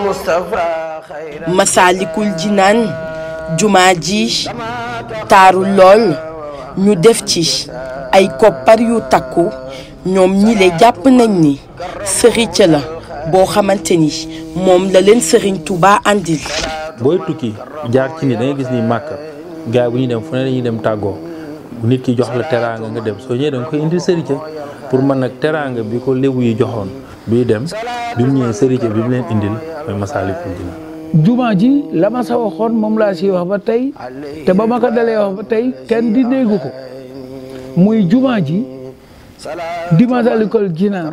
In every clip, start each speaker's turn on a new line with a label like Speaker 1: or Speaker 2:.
Speaker 1: Masaalikul Jinaan jumaa ji taaru lool ñu def ci ay koppar yu takku ñoom ñi le jàpp nañ ni sëriñ la boo xamante ni moom la leen Sëriñ Tuubaa andil.
Speaker 2: booy tukki jaar ci ni da nga gis ni màkk gaay bu ñu dem fu ne dañuy dem tàggoo nit ki jox la teraanga nga dem soo ñëwee da nga koy indil sëriñ pour man nag teraanga bi ko lébu yi joxoon buy dem bi mu ñëwee sëriñ bi mu leen indil mooy Masaalikul Jinaan.
Speaker 3: jumaa ji la ma sa waxoon moom laa si wax ba tey te ba ma ko dalee wax ba tey kenn di déggu ko muy jumaa ji di Masaalikul Jinaan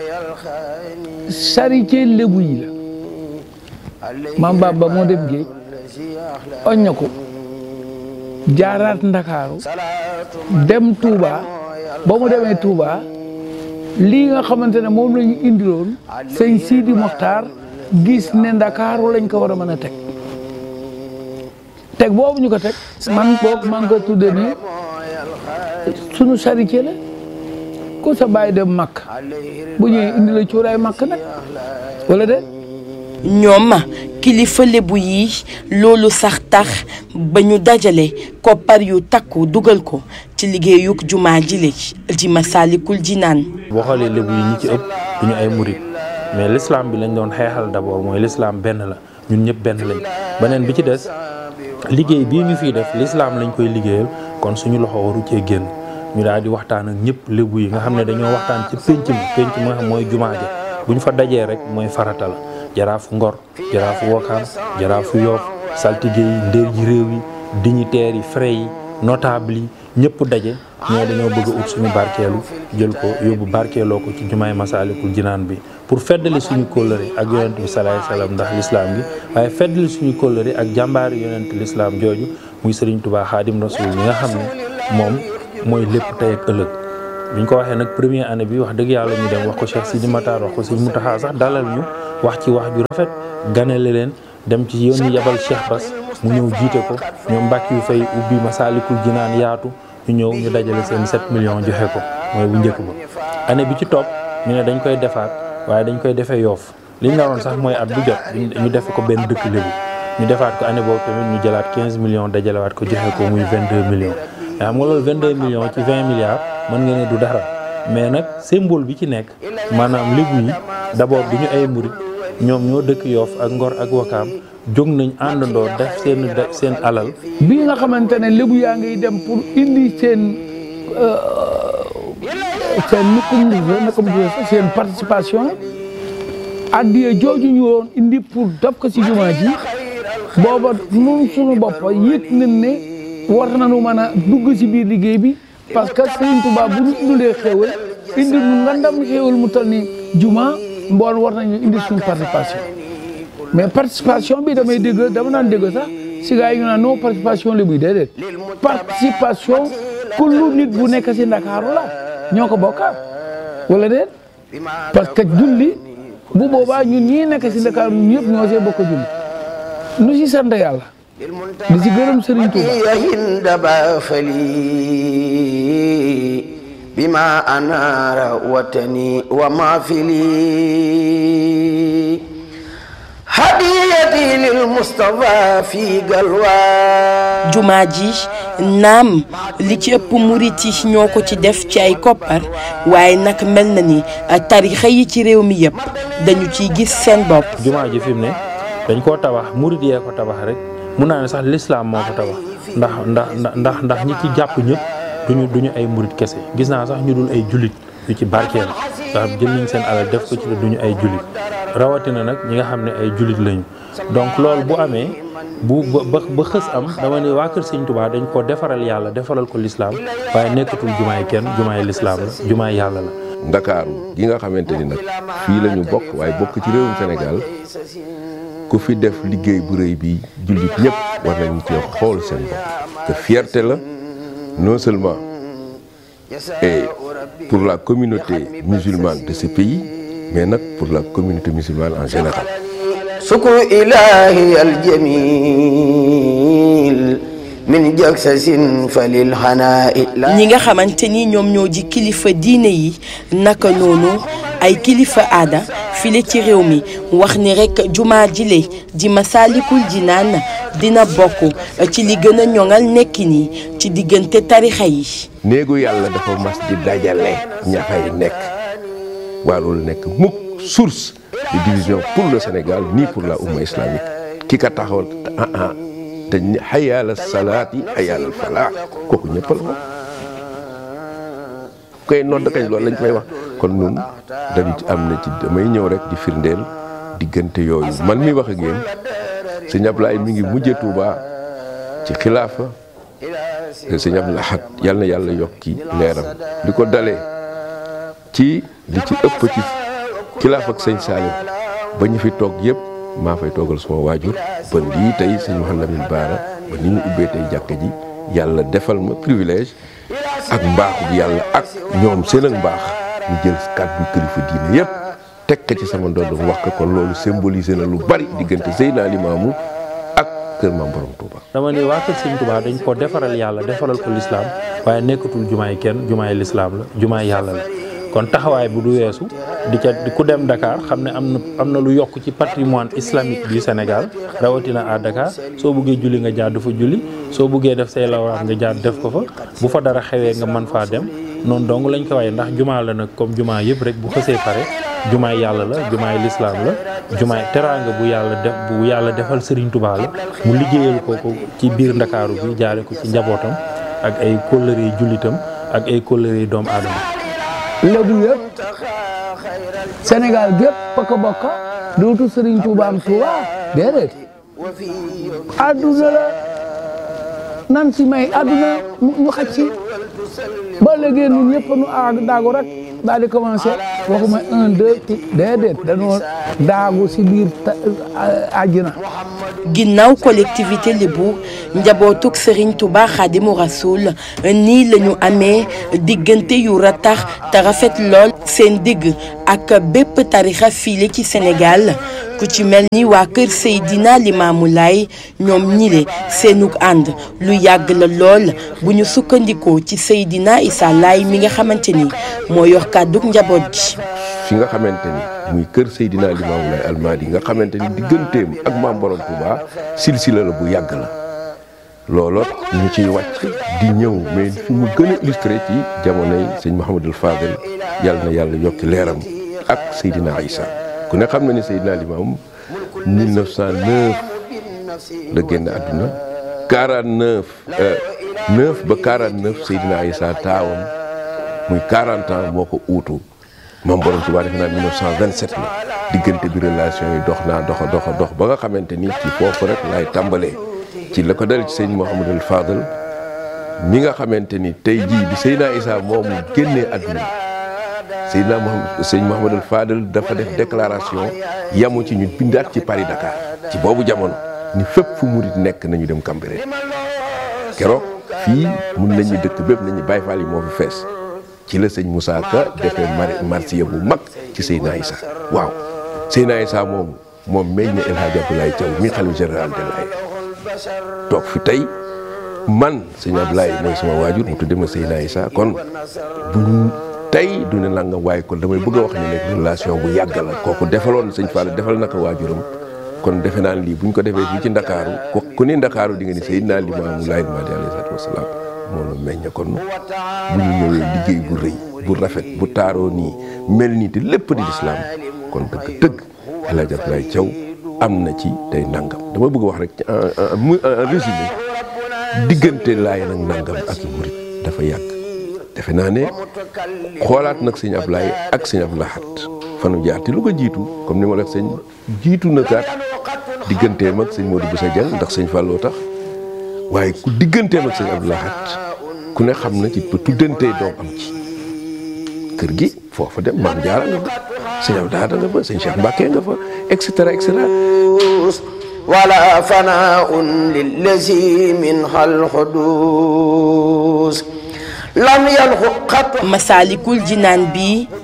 Speaker 3: charité lébu yi la Maam Bamba moo dem géej oñña ko jaaraat Ndakaaru dem Touba ba mu demee Touba lii nga xamante ne moom la ñu indiloon sëñ Sidi Mokhtar gis ne Ndakaaru lañ ko war a mën a teg boobu ñu ko teg man boog man ko tudde ni sunu charité la ku sa bàyyi dem Makka bu ñëwee indi la cuuraay Makka nag wala de
Speaker 1: ñoom kilifa lébu yi loolu sax tax ba ñu dajale koppar yu takku dugal ko ci liggéeyug jumaa jile ci Masaalikul Jinaan.
Speaker 2: boo xoolee lébu yi ñi ci ëpp duñu ay murit mais l'islam bi lañ doon xeexal d'abord mooy l'islam benn la ñun ñëpp benn lañ beneen bi ci des liggéey bii ñu fiy def l'islam lañ koy liggéeyal kon suñu loxo waru cee génn ñu daal di waxtaan ak ñëpp lébu yi nga xam ne dañoo waxtaan ci penc mi nga xam mooy jumaa ji bu ñu fa dajee rek mooy farata la. jaraafu Ngor jaraafu Wakaam jaraafu Yoff saltige yi ndéer ji réew yi dignitaires yi frais yi notable yi ñëpp daje ñoo dañoo bëgg a ut suñu barkeelu jël ko yóbbu barkeeloo ko ci jumaay Masaalikul Jinaan bi pour feddali suñu kóllëre ak yonent bi salaay salaam ndax lislaam gi waaye feddali suñu kóllëre ak jàmbaari yonent lislaam jooju muy Sëriñ Tuubaa Xaadim Rasuul mi nga xam ne moom mooy lépp tey ak ëllëg. bi ñu ko waxee nag première année bi wax dëgg yàlla ñu dem wax ko Cheikh Sidi Matar wax ko Sëriñ Muntaxa sax dalal ñu wax ci wax ju rafet ganale leen dem ci yoon yi yabal Cheikh Bass mu ñëw jiite ko ñoom mbàkk yu fay ubbi Masaalikul Jinaan yaatu ñu ñëw ñu dajale seen 7 millions joxe ko mooy bu njëkk ba. année bi ci topp ñu ne dañ koy defaat waaye dañ koy defee Yoff li ñu naroon sax mooy at bu jot ñu def ko benn dëkk lébu ñu defaat ko année boobu tamit ñu jëlaat 15 millions dajalewaat ko joxe ko muy 22 millions. mais xam nga loolu 22 millions ci 20 milliards mën nga ne du dara mais nag symbole bi ci nekk maanaam lébu yi d'abord du ñu ay murit ñoom ñoo dëkk Yoff ak Ngor ak Wakaam jóg nañ àndandoo def seen alal.
Speaker 3: bii nga xamante ne lébu yaa ngi dem pour indi seen seen participation addiya jooju ñu woon indi pour def ko ci jumaa ji booba ñun suñu bopp yëg nañ ne war nañu mën a dugg ci biir liggéey bi parce que Sëriñ Tuubaa bu ñu indilee xéewal indi ñu ngandam xéewal mu toll ni jumaa mbool war nañu indi suñu participation mais participation bi dama naan dégg sax si gars yi ñu naan non participation li buy déedéet participation kullu nit bu nekk si Ndakaaru la ñoo ko bokka wala déet parce que julli bu boobaa ñun ñii nekk si Ndakaaru ñun ñëpp ñoo see bokk julli nu si sant yàlla di si gërëm Sëriñ Tuubaa bima anara watani wa mafili hadiyati lil Mustafa fi galwa.
Speaker 1: jumaa ji naam li ci ëpp murit yi ñoo ko ci def ci ay koppar waaye nag mel na ni tarixa yi ci réew mi yëpp dañu ciy gis seen bopp.
Speaker 2: jumaa ji fi mu ne dañ koo tabax murit yee ko tabax rek mun naa ne sax l'islam moo ko tabax ndax ñi ci jàpp ñëpp duñu ay murit kese gis naa sax ñu dul ay jullit yu ci barkeel ndax jël nañ seen alal def ko ci la duñu ay jullit rawatina nag ñi nga xam ne ay jullit lañu donc loolu bu amee ba xës am dama ne waa kër Sëriñ Tuubaa dañ ko defaral yàlla defaral ko lislaam waaye nekkatul jumaay kenn jumaay lislaam la jumaay yàlla la.
Speaker 4: Ndakaaru gi nga xamante ni nag fii la ñu bokk waaye bokk ci réewum Sénégal ku fi def liggéey bu rëy bi jullit ñëpp war nañu ci xool seen bopp te fierté la. Non seulement et pour la communauté musulmane de ce pays, mais pour la communauté musulmane en général.
Speaker 5: Sukru ilahi al-jamil min jaksasin falil hana'i.
Speaker 1: ñi nga xamante ni ñoom ñoo ji kilifa diine yi naka noonu ay kilifa aada file ci réew mi wax ni rek jumaa jile di Masaalikul Jinaan dina bokk ci li gën a ñoŋal nekkin yi ci diggante tarixa yi.
Speaker 4: néegu yàlla dafa mas di dajale ña fay nekk warul nekk mukk source de division pour le Sénégal ni pour la umma islamique ki ka taxawal te hayya ala salaati hayya ala falaax kooku ñëpp la koy nodd kañ loolu lañ fay wax kon ñun dañu ci am na ci damay ñëw rek di firndeel diggante yooyu man mi wax ak yéen sëñ Ablaye mi ngi mujjee Touba ci xilaafa sëñ Abdou Lahad yal na yàlla yokki leeram li ko dalee ci li ci ëpp ci xilaafa ak sëñ Salim ba ñu fi toog yëpp maa fay toogal suma waajur ba lii tey sëñ Mouhamed Lamine Bara ba ni mu ubbee tey jàkka ji yàlla defal ma privilège ak mbaaxu bi yàlla ak ñoom seen ak mbaax ñu jël kàddu kilifa diine yëpp teg ko ci sama ndodd mu wax ko kon loolu symbolisé na lu bari diggante Seydina Limaamu ak kër Maam Borom Touba.
Speaker 2: dama ne waa kër Sëñ Touba dañ ko defaral yàlla defaral ko lislaam waaye nekkatul jumaay kenn jumaay lislaam la jumaay yàlla la kon taxawaay bu du weesu di ku dem Dakar xam ne am na lu yokk ci patrimoine islamique du Sénégal rawatina à Dakar soo buggee julli nga jaar dafa julli soo buggee def say lawraat nga jaar def ko fa bu fa dara xewee nga mën faa dem noonu dong lañ ko waaye ndax jumaa la nag comme jumaa yëpp rek bu xësee pare jumaay yàlla la jumaay lislaam la jumaay teraanga bu yàlla defal Serigne Touba la mu liggéeyal ko ci biir Ndakaaru bi jaare ko ci njabootam ak ay kóllëre jullitam ak ay kóllëre doomu aadama.
Speaker 3: lébu yëpp Sénégal gépp bokk bokk dootu Serigne Touba am Touba déedéet adduna la nan si may adduna ñu xaj si ba léegi ñun ñëpp nu daagu rek daal di commencé waxuma 1 2 déedéet dañoo daagu si biir àjjana.
Speaker 1: ginnaaw collectivité Lébu njabootug Serigne Touba Xaadimu Rasuul nii la ñu amee diggante yu ratax te rafet lool seen digg ak bépp tarixa fiile ci Sénégal ku ci mel ni waa kër Seydina Limaamu Laay ñoom ñile seenug ànd lu yàgg la lool bu ñu sukkandikoo ci Seydina Issa Laay mi nga xamante ni moo yor kàddug njaboot ji.
Speaker 4: fi nga xamante ni muy kër Seydina Limaamu Laay Almadi nga xamante ni digganteem ak Maam Borom Touba silsila la bu yàgg la looloo ñu ciy wàcc di ñëw mais fi mu gën a illustré ci jamonoy sëñ Mouhamadul Fadel yàlla na yàlla yokki leeram ak Seydina Issa ku ne xam na ni Seydina Limaamu 1909 la génn àdduna 9 ba 49 Seydina Issa taawam muy 40 ans moo ko uutu Maam Borom Touba defe naa 1927 la diggante bi relation yi dox ba nga xamante ni ci foofu rek laay tàmbalee ci la ko dal ci sëñ Mouhamadul Fadel mi nga xamante ni tey jii bi Seydina Issa moomu génnee àdduna sëñ Mouhamadul Fadel dafa def déclaration yamu ci ñu bindaat ci Paris Dakar ci boobu jamono ni fépp fu murit nekk nañu dem Cambérène keroog fii mun nañu dëkk bépp nañu Baye Fall yi moo fi fees ci la sëñ Moussa Ka defee marsiya bu mag ci Seydina Issa waaw Seydina Issa moom meññ na El Hadj Abdoulaye Thiaw mi xalifa général de Laye toog fi tey man sëñ Abdoulaye mooy sama waajur mu tudde ma Seydina Issa kon buñ tey du ne nangam waaye kon damay bëgg a wax ni nekk relation bu yàgg la kooku defaloon sëñ Fall defal na ko waajuram kon defe naan lii buñ ko defee fii ci Ndakaaru ku ne Ndakaaru di nga ni Seydina Limaamu Laay Almadi alayhi salaatu wasalaam moo la meññ kon bu ñu ñëwee liggéey bu rëy bu rafet bu taaroo nii mel nii te lépp di lislaam kon dëgg El Hadj Abdoulaye Thiaw am na ci tey nangam dama bëgg wax rek ci en résumé diggante Laayeen ak nangam ak murit dafa yàgg defe naa ne xoolaat nag sëñ Ablaye ak sëñ Abdou Lahad fanu jaar te lu ko jiitu comme ni ma la wax sëñ jiitu na kaat digganteem ak sëñ Modou Boussa Dieng ndax sëñ Fallou tax waaye ku digganteem ak sëñ Abdou Lahad ku ne xam na ci ba tuddantee doom am ci kër gi foofa dem Maam Jaara nga fa sëñ Abdou Lahad nga fa sëñ Cheikh Mbacké nga fa et cetera et cetera
Speaker 5: wala fanaun lillazi min xal xudus lam yalxu xat
Speaker 1: Masaalikul Jinaan bi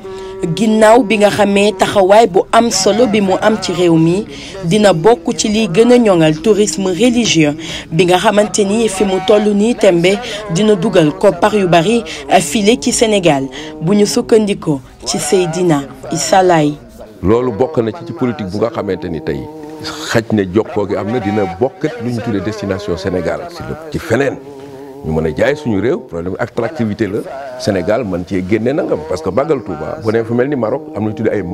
Speaker 1: ginnaaw bi nga xamee taxawaay bu am solo bi mu am ci réew mi dina bokk ci liy gën a ñoŋal tourisme religieux bi nga xamante ni fi mu toll nii tembe dina dugal koppar yu bari file ci Sénégal bu ñu sukkandikoo ci Seydina Issa Laye.
Speaker 4: loolu bokk na ci politique bu nga xamante ni tey xaj ne jokkoo gi am na dina bokkat lu ñu tuddee destination Sénégal ci feneen ñu mën a jaay suñu réew problème attractivité la Sénégal man cee génne nangam parce que Magal Touba bu ne fu mel ni Maroc am nañu tuddee ay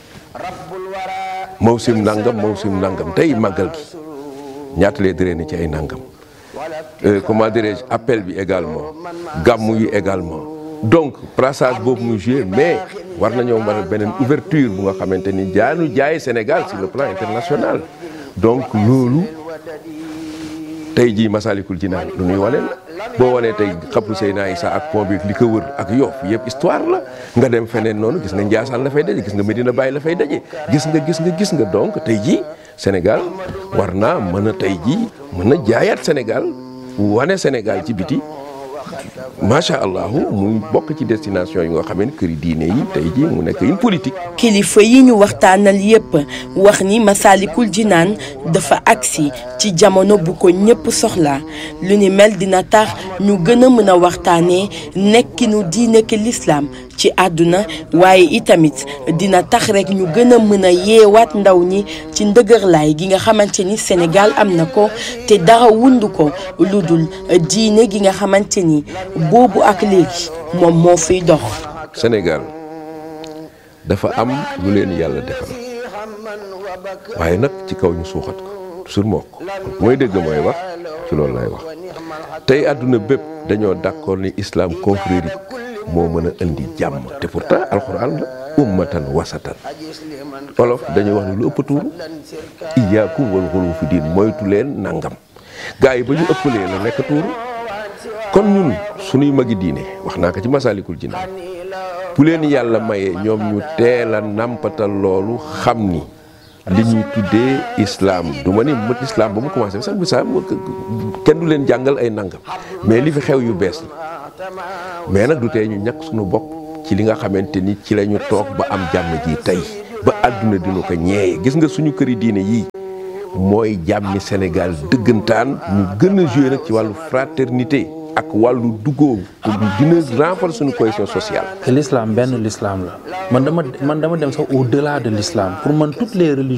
Speaker 4: mawsim nangam tey màggal gi ñaata lay dëree ni ci ay nangam comment dirais-je appel bi également gàmmu yi également donc brassage boobu muy joué mais war nañoo mën a beneen ouverture bu nga xamante ni jaay Sénégal sur le plan international donc loolu tey jii Massalikul Jinaan lu ñuy wane la boo wanee tey xabru Seydina Issa ak pont bi li ko wër ak Yoff yëpp histoire la nga dem feneen noonu gis nga Ndiassane la fay daje gis nga Medina Baye la fay daje gis nga donc tey jii Sénégal war naa mën a tey jii mën a jaayaat Sénégal wane Sénégal ci biti macha allah muy bokk ci destination yi nga xam ne këri diine yi tey jii mu nekk une politique.
Speaker 1: kilifa yi ñu waxtaanal yépp wax ni Massalikul Jinaan dafa agsi ci jamono bu ko ñépp soxla lu ni mel dina tax ñu gën a mën a waxtaanee nekkinu diine ki lislaam ci àdduna waaye itamit dina tax rek ñu gën a mën a yeewaat ndaw ñi ci ndëgërlaay gi nga xamante ni Sénégal am na ko te dara wundu ko lu dul diine gi nga xamante ni boobu ak léegi moom moo fiy dox.
Speaker 4: Sénégal dafa am lu leen yàlla defal waaye nag ci kaw ñu suuxat ko sur moo ko mooy dëgg mooy wax ci loolu lay wax tey àdduna bépp dañoo d'accord ni islam confrérie moo mën a indi jàmm te pourtant alxuraan la ummatan wasatan olof dañuy wax ni lu ëpp tuuru iyaakum wal xuluw fi diin moytu leen nangam gaa yi ba ñu ëppalee la nekk tuuru kon ñun suñuy magi diine wax naa ko ci Massalikul Jinaan bu leen yàlla mayee ñoom ñu teel a nampatal loolu xam ni li ñuy tuddee islam du ma ni mët islam ba mu commencé sax bisaab kenn du leen jàngal ay nangam mais li fi xew yu bees la mais nag du tee ñu ñàkk suñu bopp ci li nga xamante ni ci la ñu toog ba am jàmm ji tey ba àdduna dina ko ñeeye gis nga suñu këri diine yii mooy jàmmi Sénégal dëggantaan ñu gën a joué nag ci wàllu fraternité ak wàllu duggoo pour dina renforcer suñu cohésion sociale.
Speaker 2: te l'islam benn l'islam la man dama dem sax au-delà de l'islam pour man toutes les religions